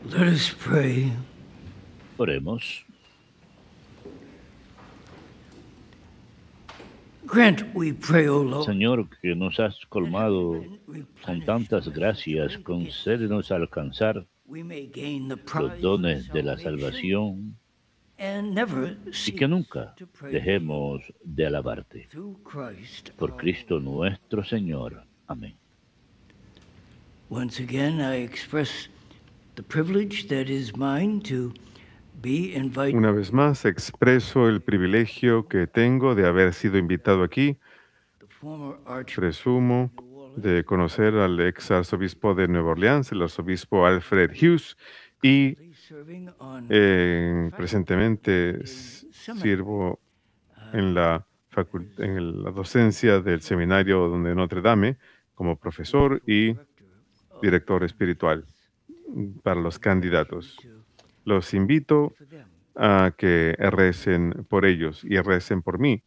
Let us pray. Oremos. Grant, we pray, O Lord, Señor, que nos has colmado con tantas gracias, concédenos alcanzar we may gain the los prize of dones de la salvation salvación and never y que cease nunca to praise dejemos de alabarte. through Christ Por our Cristo Lord. nuestro Señor. Amén. Once again, I express the privilege that is mine to be invited. Una vez más, expreso el privilegio que tengo de haber sido invitado aquí. The former Archbishop Presumo New Orleans, de conocer al ex arzobispo de Nueva Orleans, el arzobispo Alfred Hughes, y serving on presentemente sirvo en la, en la docencia del seminario de Notre Dame como profesor y director espiritual para los candidatos. Los invito a que recen por ellos y recen por mí.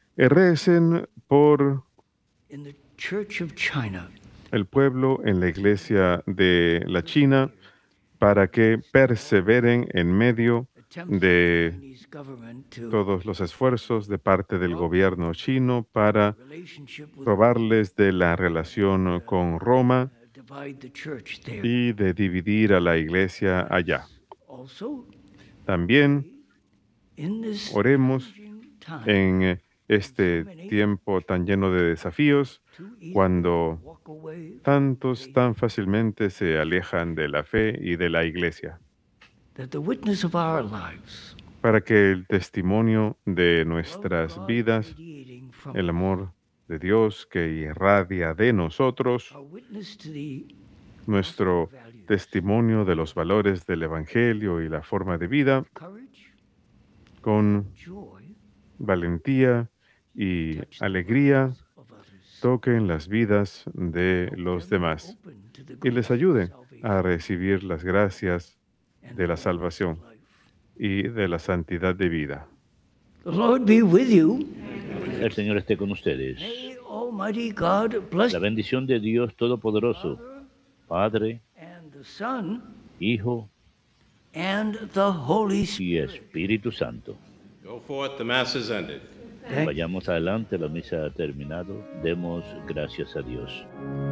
Recen por in the Church of China, el pueblo en la iglesia de la China para que perseveren en medio attempts of de the Chinese government to todos los esfuerzos de parte del gobierno chino para relationship with probarles de la relación con Roma divide the church there. y de dividir a la iglesia allá. Also, También in this oremos challenging time, en este tiempo tan lleno de desafíos, too easily cuando walk away, tantos tan fácilmente se alejan de la fe y de la iglesia, that the witness of our lives, para que el testimonio de love nuestras God vidas, radiating from el amor de Dios que irradia de nosotros, our witness to the nuestro testimonio de los valores del Evangelio y la forma de vida, courage, con joy, valentía y alegría, of others, toquen las vidas de los demás open to the y les grace of ayuden salvation a recibir las gracias and de la the salvación life. y de la santidad de vida. The Lord be with you. El Señor esté con ustedes. May Almighty God bless La bendición de Dios Todopoderoso, Padre, and the Son Hijo and the Holy Spirit. y Espíritu Santo. Go forth, the Mass is ended. Vayamos adelante, la misa ha terminado. Demos gracias a Dios.